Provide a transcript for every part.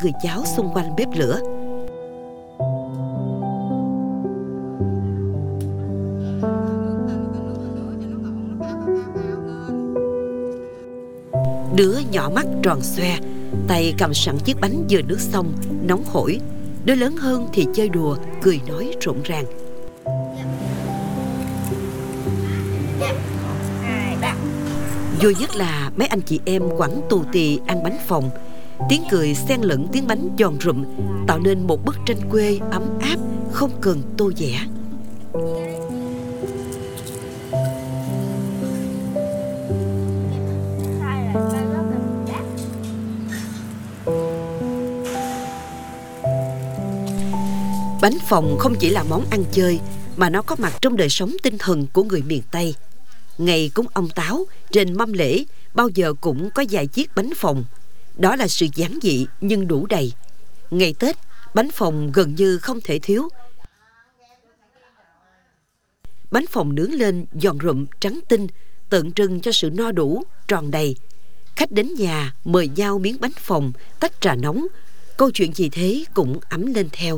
người cháu xung quanh bếp lửa. Đứa nhỏ mắt tròn xoe, tay cầm sẵn chiếc bánh dừa nước xong, nóng hổi. Đứa lớn hơn thì chơi đùa, cười nói rộn ràng. Vui nhất là mấy anh chị em quẳng tù tì ăn bánh phồng. Tiếng cười xen lẫn tiếng bánh giòn rụm, tạo nên một bức tranh quê ấm áp, không cần tô vẽ. Bánh phồng không chỉ là món ăn chơi, mà nó có mặt trong đời sống tinh thần của người miền Tây. Ngày cúng ông Táo, trên mâm lễ bao giờ cũng có vài chiếc bánh phồng. Đó là sự giản dị nhưng đủ đầy. Ngày Tết, bánh phồng gần như không thể thiếu. Bánh phồng nướng lên giòn rụm trắng tinh, tượng trưng cho sự no đủ, tròn đầy. Khách đến nhà mời nhau miếng bánh phồng, tách trà nóng. Câu chuyện gì thế cũng ấm lên theo.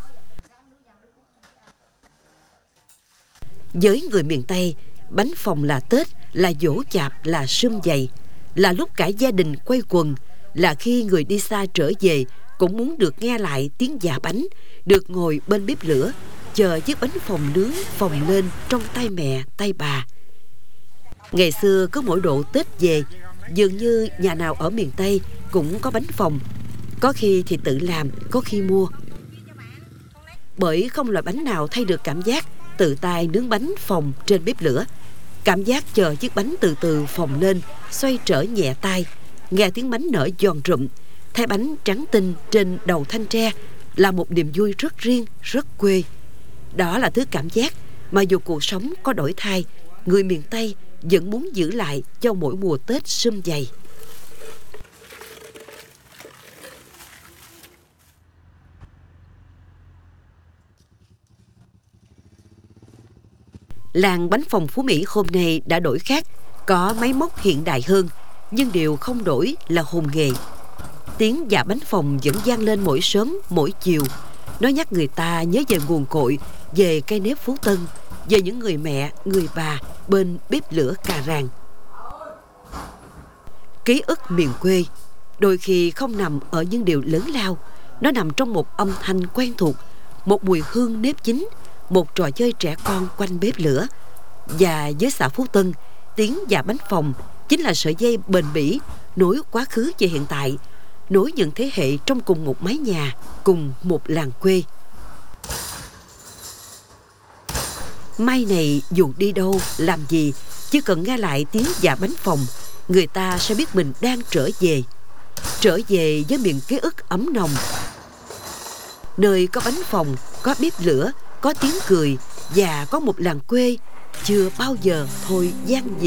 Với người miền Tây, bánh phồng là Tết, là giỗ chạp, là sum vầy, là lúc cả gia đình quây quần, là khi người đi xa trở về cũng muốn được nghe lại tiếng giã bánh, được ngồi bên bếp lửa, chờ chiếc bánh phồng nướng phồng lên trong tay mẹ, tay bà. Ngày xưa cứ mỗi độ Tết về, dường như nhà nào ở miền Tây cũng có bánh phồng, có khi thì tự làm, có khi mua. Bởi không loại bánh nào thay được cảm giác tự tay nướng bánh phồng trên bếp lửa. Cảm giác chờ chiếc bánh từ từ phồng lên, xoay trở nhẹ tay, nghe tiếng bánh nở giòn rụm, thái bánh trắng tinh trên đầu thanh tre là một niềm vui rất riêng, rất quê. Đó là thứ cảm giác mà dù cuộc sống có đổi thay, người miền Tây vẫn muốn giữ lại cho mỗi mùa Tết sum vầy. Làng bánh phồng Phú Mỹ hôm nay đã đổi khác, có máy móc hiện đại hơn, nhưng điều không đổi là hồn nghề. Tiếng dạ bánh phồng vẫn vang lên mỗi sớm, mỗi chiều. Nó nhắc người ta nhớ về nguồn cội, về cây nếp Phú Tân, về những người mẹ, người bà bên bếp lửa cà ràng. Ký ức miền quê đôi khi không nằm ở những điều lớn lao, nó nằm trong một âm thanh quen thuộc, một mùi hương nếp chín, một trò chơi trẻ con quanh bếp lửa. Và với xã Phú Tân, tiếng dạ bánh phồng chính là sợi dây bền bỉ nối quá khứ về hiện tại, nối những thế hệ trong cùng một mái nhà, cùng một làng quê. Mai này dù đi đâu, làm gì, chỉ cần nghe lại tiếng dạ bánh phồng, người ta sẽ biết mình đang trở về với miền ký ức ấm nồng, nơi có bánh phồng, có bếp lửa, có tiếng cười và có một làng quê chưa bao giờ thôi gian dở.